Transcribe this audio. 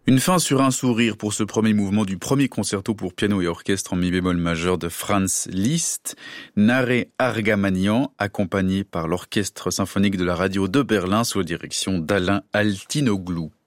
Une fin sur un sourire pour ce premier mouvement du premier concerto pour piano et orchestre en mi bémol majeur de Franz Liszt, Nare Argamanian, accompagné par l'orchestre symphonique de la radio de Berlin sous la direction d'Alain Altinoglou.